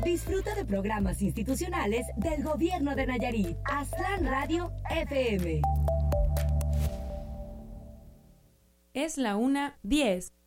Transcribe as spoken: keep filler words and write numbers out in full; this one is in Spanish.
Disfruta de programas institucionales del Gobierno de Nayarit. Aztlán Radio F M. Es la una diez.